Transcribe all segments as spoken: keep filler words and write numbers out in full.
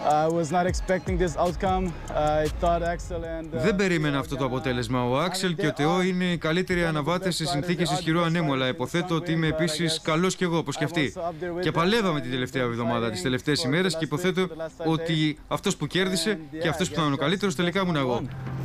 Δεν περίμενα αυτό το αποτέλεσμα ο Άξελ και ο Τεό είναι οι καλύτεροι αναβάτες σε συνθήκες ισχυρού ανέμου, αλλά υποθέτω ότι είμαι επίσης καλός κι εγώ όπως και αυτοί. Και παλεύαμε την τελευταία εβδομάδα, τις τελευταίες ημέρες και υποθέτω ότι αυτός που κέρδισε και αυτός που θα είναι ο καλύτερος τελικά ήμουν εγώ.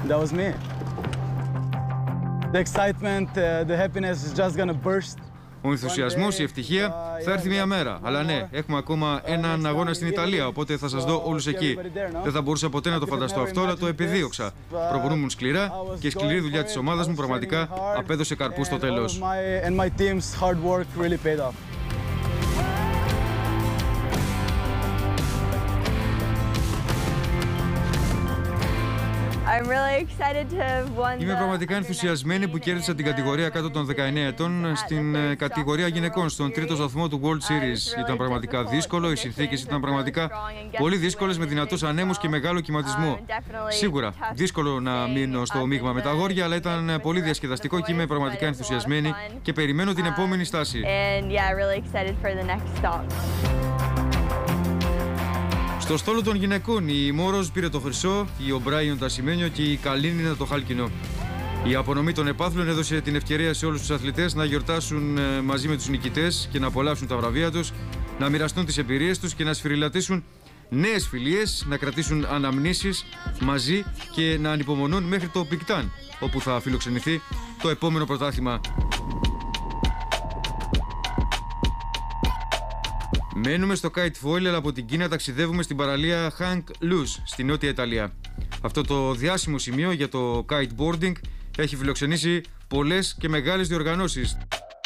Ο ενθουσιασμός, η ευτυχία θα έρθει μια μέρα. Αλλά ναι, έχουμε ακόμα έναν αγώνα στην Ιταλία, οπότε θα σας δω όλους εκεί. Δεν θα μπορούσα ποτέ να το φανταστώ αυτό, αλλά το επιδίωξα. Προπονούμουν σκληρά και η σκληρή δουλειά της ομάδας μου πραγματικά απέδωσε καρπούς στο τέλος. Είμαι πραγματικά ενθουσιασμένη που κέρδισα την κατηγορία κάτω των δεκαεννέα ετών στην κατηγορία γυναικών, στον τρίτο βαθμό του World Series. Ήταν πραγματικά δύσκολο, οι συνθήκες ήταν πραγματικά πολύ δύσκολες, με δυνατούς ανέμους και μεγάλο κυματισμό. Σίγουρα δύσκολο να μείνω στο μείγμα με τα αγόρια, αλλά ήταν πολύ διασκεδαστικό και είμαι πραγματικά ενθουσιασμένη και περιμένω την επόμενη στάση. Στο στόλο των γυναικών, η Μόρος πήρε το χρυσό, η Ομπράιον τα ασημένιο και η Καλίνινα το χάλκινο. Η απονομή των επάθλων έδωσε την ευκαιρία σε όλους τους αθλητές να γιορτάσουν μαζί με τους νικητές και να απολαύσουν τα βραβεία τους, να μοιραστούν τις εμπειρίες τους και να σφυριλατήσουν νέες φιλίες, να κρατήσουν αναμνήσεις μαζί και να ανυπομονούν μέχρι το Πικτάν, όπου θα φιλοξενηθεί το επόμενο πρωτάθλημα. Μένουμε στο kite foil, αλλά από την Κίνα ταξιδεύουμε στην παραλία Hang Luz, στη Νότια Ιταλία. Αυτό το διάσημο σημείο για το kiteboarding έχει φιλοξενήσει πολλές και μεγάλες διοργανώσεις.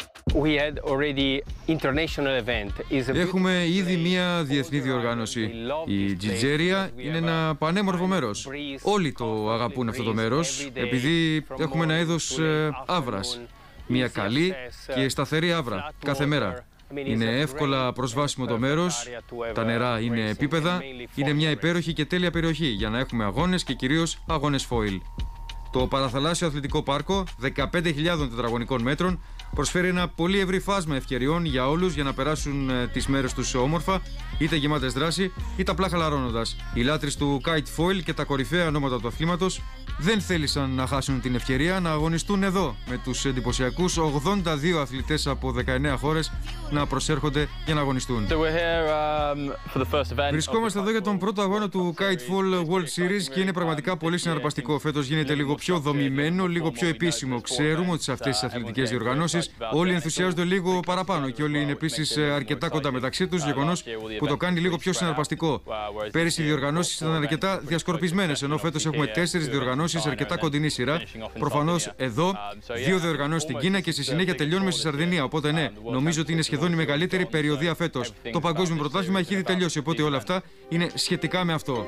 Έχουμε ήδη μία διεθνή διοργάνωση. Η Τζιτζέρια είναι ένα πανέμορφο μέρος. Όλοι το αγαπούν αυτό το μέρος, επειδή έχουμε ένα είδος άβρας. Μια καλή και σταθερή άβρα κάθε μέρα. Είναι εύκολα προσβάσιμο το μέρος, τα νερά είναι επίπεδα, είναι μια υπέροχη και τέλεια περιοχή για να έχουμε αγώνες και κυρίως αγώνες foil. Το παραθαλάσσιο αθλητικό πάρκο δεκαπέντε χιλιάδων τετραγωνικών μέτρων προσφέρει ένα πολύ ευρύ φάσμα ευκαιριών για όλους για να περάσουν τις μέρες τους όμορφα, είτε γεμάτες δράση, είτε απλά χαλαρώνοντας. Οι λάτρεις του kite foil και τα κορυφαία ονόματα του αθλήματος δεν θέλησαν να χάσουν την ευκαιρία να αγωνιστούν εδώ, με τους εντυπωσιακούς ογδόντα δύο αθλητές από δεκαεννέα χώρες να προσέρχονται για να αγωνιστούν. So here, um, Βρισκόμαστε εδώ για τον πρώτο αγώνα του Kite Fall World Series και είναι πραγματικά πολύ συναρπαστικό. Φέτος γίνεται λίγο πιο δομημένο, λίγο πιο επίσημο. Ξέρουμε ότι σε αυτές τις αθλητικές διοργανώσεις όλοι ενθουσιάζονται λίγο παραπάνω και όλοι είναι επίσης αρκετά κοντά μεταξύ τους, γεγονός που το κάνει λίγο πιο συναρπαστικό. Πέρυσι οι διοργανώσεις ήταν αρκετά διασκορπισμένες, ενώ φέτος έχουμε τέσσερις διοργανώσεις, αρκετά κοντινή σειρά. Προφανώς εδώ δύο διοργανώσεις στην Κίνα και στη συνέχεια τελειώνουμε στη Σαρδινία. Οπότε ναι, νομίζω ότι είναι σχεδόν η μεγαλύτερη περιοδία φέτος. Το παγκόσμιο πρωτάθλημα έχει ήδη τελειώσει, οπότε όλα αυτά είναι σχετικά με αυτό.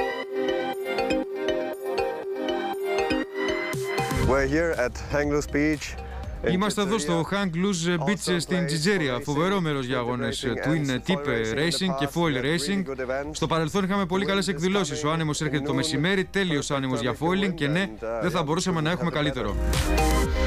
We're here at Hang Luz Beach. Είμαστε εδώ στο Hang Luz Beach στην Τζιτζέρια, φοβερό μέρος για αγώνες Twin Tip Racing και Foil Racing. Στο παρελθόν είχαμε πολύ καλές εκδηλώσεις. Ο άνεμος έρχεται το μεσημέρι, τέλειος άνεμος για foiling και ναι, δεν θα μπορούσαμε να έχουμε καλύτερο.